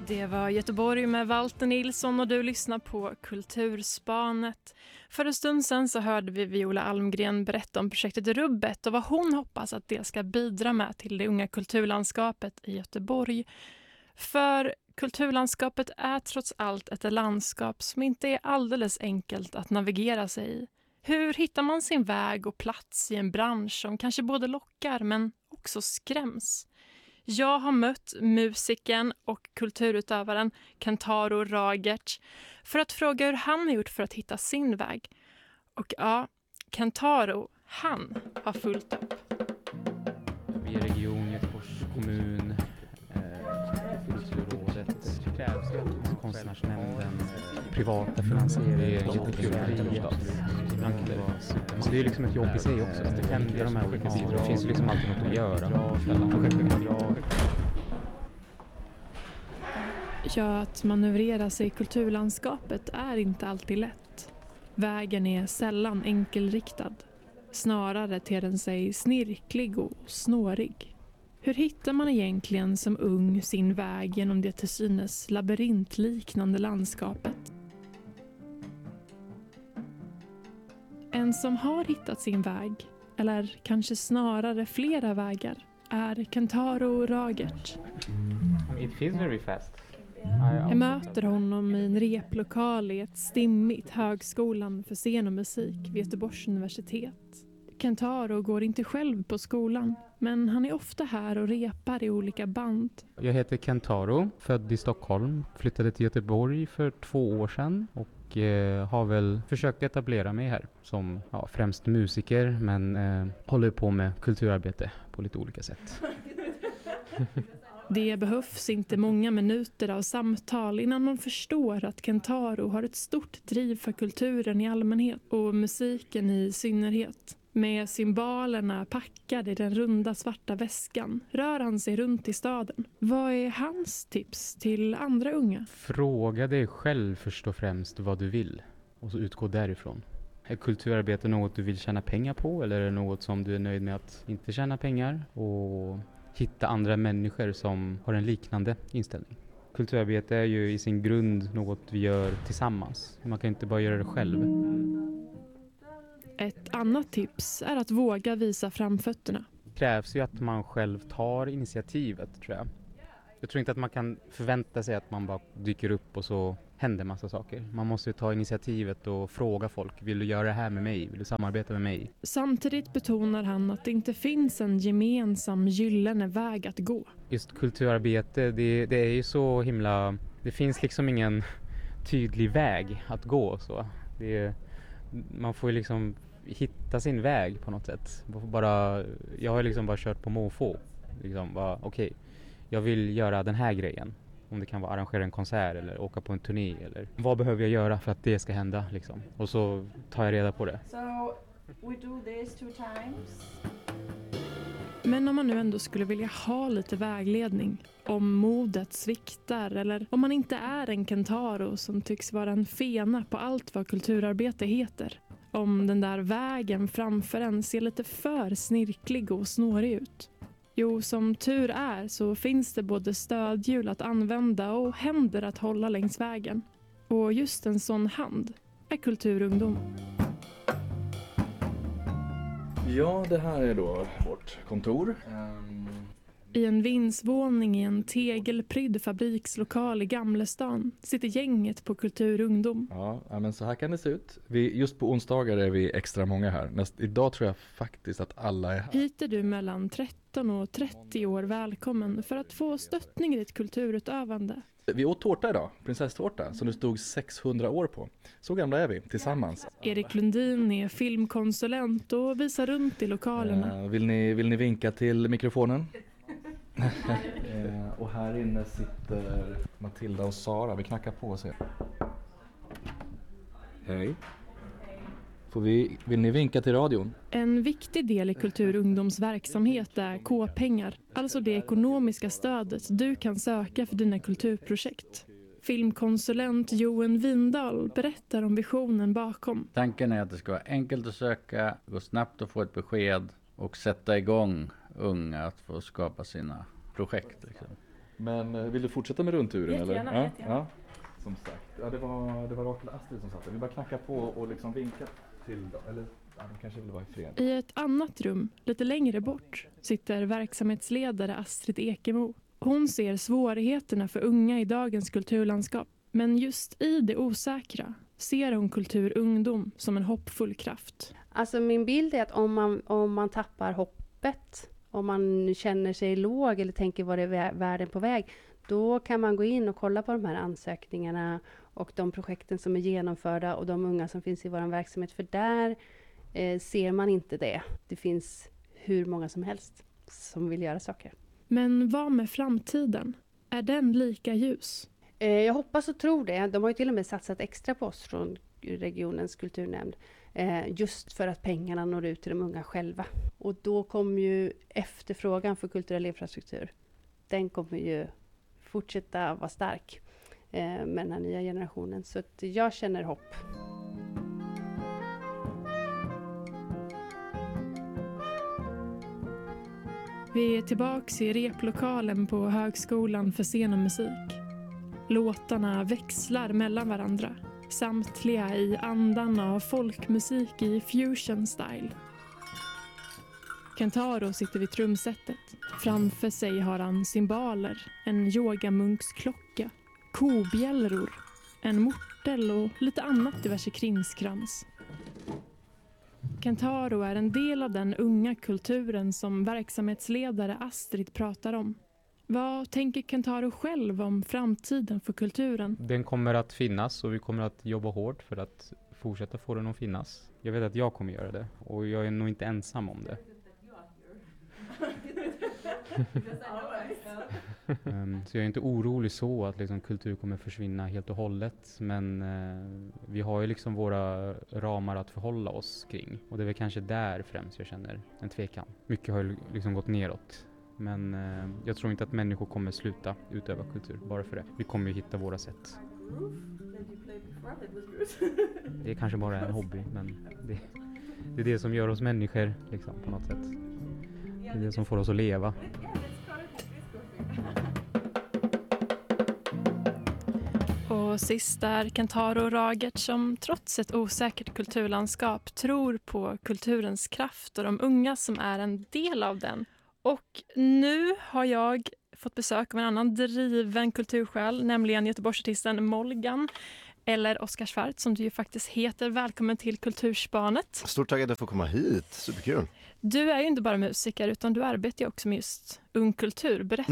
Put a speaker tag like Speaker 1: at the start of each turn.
Speaker 1: Det var Göteborg med Walter Nilsson och du lyssnar på Kulturspanet. För en stund sedan så hörde vi Viola Almgren berätta om projektet Rubbet och vad hon hoppas att det ska bidra med till det unga kulturlandskapet i Göteborg. För kulturlandskapet är trots allt ett landskap som inte är alldeles enkelt att navigera sig i. Hur hittar man sin väg och plats i en bransch som kanske både lockar men också skräms? Jag har mött musikern och kulturutövaren Kentaro Ragert för att fråga hur han har gjort för att hitta sin väg. Och ja, Kentaro, han har fullt upp.
Speaker 2: Vi är region, Göteborgs kommun, Kulturrådet, Konstnärsnämnden, privata finansiering, jättekul. Så det är liksom ett jobb i sig också. Det händer de här olika sidor. Det finns ju liksom alltid något att göra.
Speaker 1: Ja, att manövrera sig i kulturlandskapet är inte alltid lätt. Vägen är sällan enkelriktad. Snarare ter den sig snirklig och snårig. Hur hittar man egentligen som ung sin väg genom det till synes labyrintliknande landskapet? En som har hittat sin väg, eller kanske snarare flera vägar, är Kentaro Ragert.
Speaker 2: It feels very fast.
Speaker 1: Jag möter honom i en replokal i ett stimmigt högskolan för scen och musik vid Göteborgs universitet. Kentaro går inte själv på skolan, men han är ofta här och repar i olika band.
Speaker 2: Jag heter Kentaro, född i Stockholm, flyttade till Göteborg för 2 år sedan och har väl försökt etablera mig här som främst musiker, men håller på med kulturarbete på lite olika sätt.
Speaker 1: Det behövs inte många minuter av samtal innan man förstår att Kentaro har ett stort driv för kulturen i allmänhet och musiken i synnerhet. Med cymbalerna packade i den runda svarta väskan rör han sig runt i staden. Vad är hans tips till andra unga?
Speaker 2: Fråga dig själv först och främst vad du vill och så utgå därifrån. Är kulturarbete något du vill tjäna pengar på eller är det något som du är nöjd med att inte tjäna pengar? Och hitta andra människor som har en liknande inställning. Kulturarbete är ju i sin grund något vi gör tillsammans. Man kan inte bara göra det själv.
Speaker 1: Ett annat tips är att våga visa framfötterna.
Speaker 2: Det krävs ju att man själv tar initiativet, tror jag. Jag tror inte att man kan förvänta sig att man bara dyker upp och så händer massa saker. Man måste ju ta initiativet och fråga folk. Vill du göra det här med mig? Vill du samarbeta med mig?
Speaker 1: Samtidigt betonar han att det inte finns en gemensam gyllene väg att gå.
Speaker 2: Just kulturarbete, det är ju så himla... Det finns liksom ingen tydlig väg att gå. Så. Man får ju liksom hitta sin väg på något sätt. Jag har liksom bara kört på måfå. Liksom okej, jag vill göra den här grejen. Om det kan vara arrangera en konsert eller åka på en turné. Eller vad behöver jag göra för att det ska hända? Liksom. Och så tar jag reda på det.
Speaker 3: So we do this 2 times.
Speaker 1: Men om man nu ändå skulle vilja ha lite vägledning, om modet sviktar eller om man inte är en Kentaro som tycks vara en fena på allt vad kulturarbete heter. Om den där vägen framför en ser lite för snirklig och snårig ut. Jo, som tur är så finns det både stödhjul att använda och händer att hålla längs vägen. Och just en sån hand är Kulturungdom.
Speaker 4: Ja, det här är då vårt kontor.
Speaker 1: I en vindsvåning i en tegelprydd fabrikslokal i Gamlestan sitter gänget på Kulturungdom.
Speaker 4: Ja, men så här kan det se ut. Just på onsdagar är vi extra många här. Idag tror jag faktiskt att alla är här.
Speaker 1: Hit är du mellan 13 och 30 år välkommen för att få stöttning i ditt kulturutövande.
Speaker 4: Vi åt tårta idag, prinsesstårta, som det stod 600 år på. Så gamla är vi, tillsammans.
Speaker 1: Erik Lundin är filmkonsulent och visar runt i lokalerna.
Speaker 4: Vill ni vinka till mikrofonen? Och här inne sitter Matilda och Sara. Vi knackar på och ser. Hej. Vill ni vinka till radion?
Speaker 1: En viktig del i Kulturungdoms verksamhet är K-pengar, alltså det ekonomiska stödet du kan söka för dina kulturprojekt. Filmkonsulent Johan Windahl berättar om visionen bakom.
Speaker 5: Tanken är att det ska vara enkelt att söka, gå snabbt att få ett besked och sätta igång unga att få skapa sina projekt. Liksom.
Speaker 4: Men vill du fortsätta med rundturen?
Speaker 1: Jättegärna,
Speaker 4: eller?
Speaker 1: jättegärna.
Speaker 4: Ja. Som sagt, ja, det var Rakel och Astrid som satt där. Vi bara knacka på och liksom vinka till dem. Eller ja, de kanske vill vara i fred.
Speaker 1: I ett annat rum, lite längre bort, sitter verksamhetsledare Astrid Ekemo. Hon ser svårigheterna för unga i dagens kulturlandskap. Men just i det osäkra ser hon kulturungdom som en hoppfull kraft.
Speaker 6: Alltså min bild är att om man tappar hoppet, om man känner sig låg eller tänker var är världen på väg, då kan man gå in och kolla på de här ansökningarna och de projekten som är genomförda och de unga som finns i vår verksamhet. För där ser man inte det. Det finns hur många som helst som vill göra saker.
Speaker 1: Men vad med framtiden? Är den lika ljus?
Speaker 6: Jag hoppas och tror det. De har ju till och med satsat extra på oss från regionens kulturnämnd. Just för att pengarna når ut till de unga själva. Och då kommer ju efterfrågan för kulturell infrastruktur. Den kommer ju fortsätta vara stark med den här nya generationen. Så att jag känner hopp.
Speaker 1: Vi är tillbaka i replokalen på Högskolan för scen och musik. Låtarna växlar mellan varandra. Samtliga i andan av folkmusik i fusion style. Kentaro sitter vid trumsetet. Framför sig har han cymbaler, en yogamunksklocka, kobjällror, en mortel och lite annat diverse krimskrams. Kentaro är en del av den unga kulturen som verksamhetsledare Astrid pratar om. Vad tänker Kentaro själv om framtiden för kulturen?
Speaker 2: Den kommer att finnas och vi kommer att jobba hårt för att fortsätta få den att finnas. Jag vet att jag kommer göra det och jag är nog inte ensam om det. Så jag är inte orolig så att liksom kultur kommer försvinna helt och hållet. Men vi har ju liksom våra ramar att förhålla oss kring. Och det är väl kanske där främst jag känner en tvekan. Mycket har ju liksom gått neråt. Men jag tror inte att människor kommer sluta utöva kultur bara för det. Vi kommer ju hitta våra sätt. Det är kanske bara en hobby, men det är det som gör oss människor liksom, på något sätt. Det är det som får oss att leva.
Speaker 1: Och sist är Kentaro Ragert som trots ett osäkert kulturlandskap tror på kulturens kraft och de unga som är en del av den. Och nu har jag fått besök av en annan driven kultursjäl, nämligen Göteborgsartisten Molgan, eller Oskar Svart som du ju faktiskt heter. Välkommen till Kulturspanet.
Speaker 7: Stort tack att jag får komma hit, superkul.
Speaker 1: Du är ju inte bara musiker utan du arbetar ju också med just ung kultur. Berätta